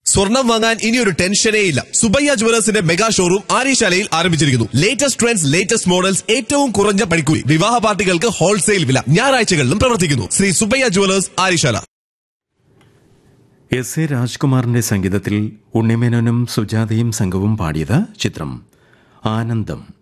സ്വർണം വാങ്ങാൻ ഇനിയൊരു ടെൻഷനേ ഇല്ല. സുബയ്യ ജുവലേഴ്സിന്റെ മെഗാ ഷോറൂം ആര്യശാലയിൽ ആരംഭിച്ചിരിക്കുന്നു. ലേറ്റസ്റ്റ് ട്രെൻഡ്സ്, ലേറ്റസ്റ്റ് മോഡൽസ്, ഏറ്റവും കുറഞ്ഞ പണിക്കൂലി, വിവാഹ പാർട്ടികൾക്ക് ഹോൾസെയിൽ വില. ഞായറാഴ്ചകളിലും പ്രവർത്തിക്കുന്നു. Shri Subbaiah jewellers, Aryasala. S A രാജ്കുമാറിന്റെ സംഗീതത്തിൽ ഉണ്ണിമേനോനും സുജാതയും സംഘവും പാടിയത് ചിത്രം ആനന്ദം.